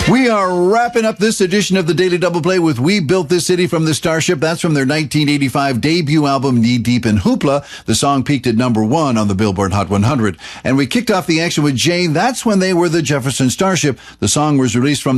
We are wrapping up this edition of the Daily Double Play with We Built This City from the Starship. That's from their 1985 debut album, Knee Deep in Hoopla. The song peaked at #1 on the Billboard Hot 100. And we kicked off the action with Jane. That's when they were the Jefferson Starship. The song was released from